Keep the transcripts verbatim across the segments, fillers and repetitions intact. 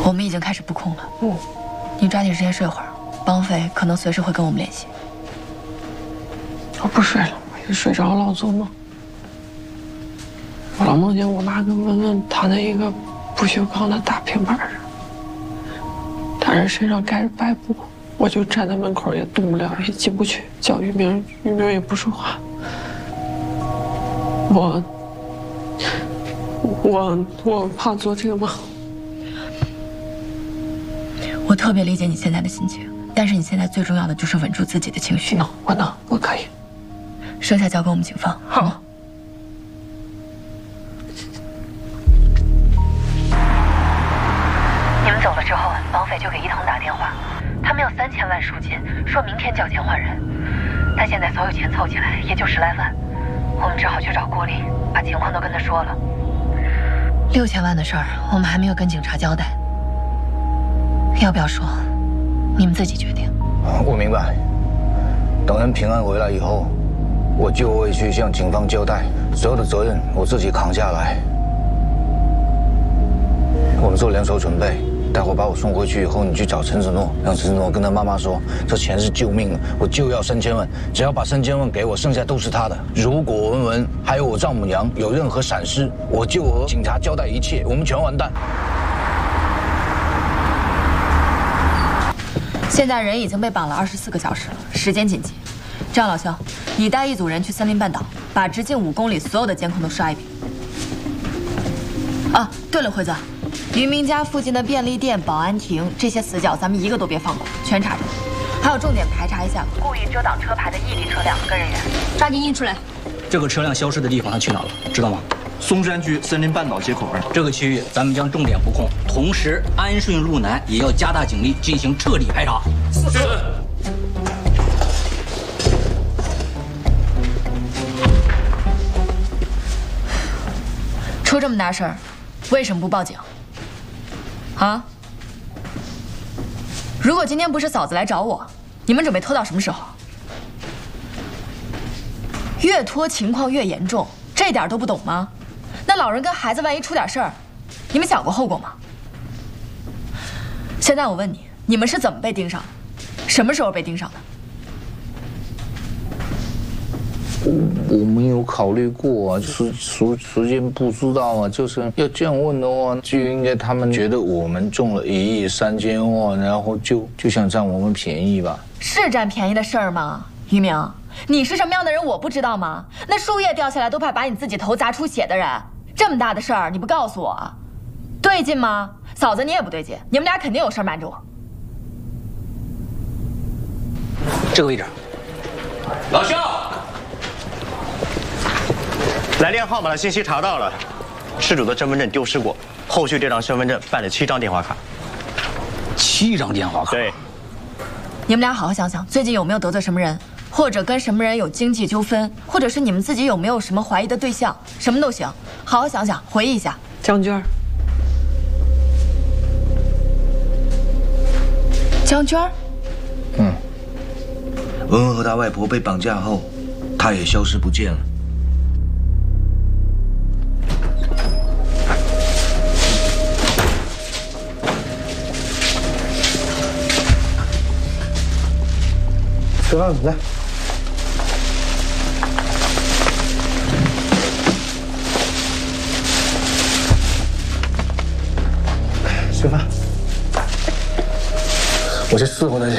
我们已经开始布控了。 嗯， 你抓紧时间睡会儿，绑匪可能随时会跟我们联系。 我不睡了，我一睡着老做梦。我老梦见我妈跟文文躺在一个不锈钢的大平板上，她人身上盖着白布，我就站在门口也动不了，也进不去，叫玉明，玉明也不说话。我，我，我怕做这个梦。 我特别理解你现在的心情，但是你现在最重要的就是稳住自己的情绪。 能，我能，我可以。 剩下交给我们警方。 好。 吗？你们走了之后，绑匪就给一彤打电话，他们要三千万赎金，说明天交钱换人。但现在所有钱凑起来也就十来万，我们只好去找郭丽，把情况都跟他说了。六千万的事儿，我们还没有跟警察交代，要不要说？你们自己决定。 我明白。等人平安回来以后，我就会去向警方交代，所有的责任我自己扛下来。我们做两手准备，待会把我送回去以后，你去找陈子诺，让陈子诺跟他妈妈说，这钱是救命的，我就要三千万，只要把三千万给我，剩下都是他的。如果文文还有我丈母娘有任何闪失，我就和警察交代一切，我们全完蛋。 现在人已经被绑了二十四个小时了，时间紧急。这样，老肖，你带一组人去森林半岛，把直径五公里所有的监控都刷一遍。啊，对了，辉子，于明家附近的便利店、保安亭这些死角，咱们一个都别放过，全查着。还有重点排查一下故意遮挡车牌的异地车辆跟人员， 抓紧印出来。 这个车辆消失的地方他去哪了？知道吗？ 松山区森林半岛街口儿， 这个区域咱们将重点布控，同时安顺路南也要加大警力进行彻底排查。 是。 出这么大事儿，为什么不报警？啊？如果今天不是嫂子来找我，你们准备拖到什么时候？越拖情况越严重，这点都不懂吗？那老人跟孩子万一出点事儿，你们想过后果吗？现在我问你，你们是怎么被盯上的？什么时候被盯上的？ 我我没有考虑过啊，时时时间不知道啊，就是要这样问的话，就应该他们觉得我们中了一亿三千万，然后就就想占我们便宜吧？ 是占便宜的事儿吗？于明，你是什么样的人我不知道吗？那树叶掉下来都怕把你自己头砸出血的人，这么大的事儿你不告诉我，对劲吗？嫂子你也不对劲，你们俩肯定有事瞒着我。 这个位置， 老肖。来电号码的信息查到了，失主的身份证丢失过，后续这张身份证办了七张电话卡。 七张电话卡。 对。 你们俩好好想想，最近有没有得罪什么人，或者跟什么人有经济纠纷，或者是你们自己有没有什么怀疑的对象，什么都行，好好想想，回忆一下。 江娟。 江娟。 嗯。文文和他外婆被绑架后，他也消失不见了。吃饭来。吃饭。我去伺候他去。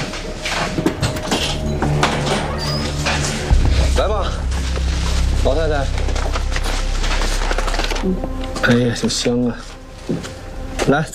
来吧，老太太。哎呀，这香啊！来。